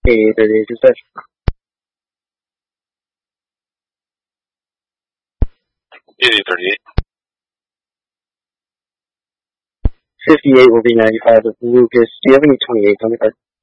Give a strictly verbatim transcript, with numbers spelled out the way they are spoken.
eighty-eight thirty-eight, dispatch. eighty-eight thirty-eight. fifty-eight will be ninety-five with Lucas. Do you have any twenty-eights on the card?